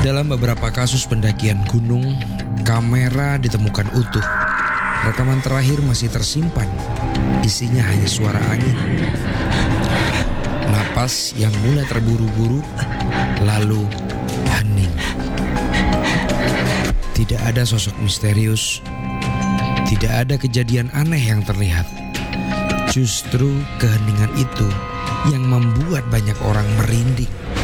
Dalam beberapa kasus pendakian gunung, kamera ditemukan utuh. Rekaman terakhir masih tersimpan. Isinya hanya suara angin, napas yang mulai terburu-buru, lalu hening. Tidak ada sosok misterius, tidak ada kejadian aneh yang terlihat. Justru keheningan itu yang membuat banyak orang merinding.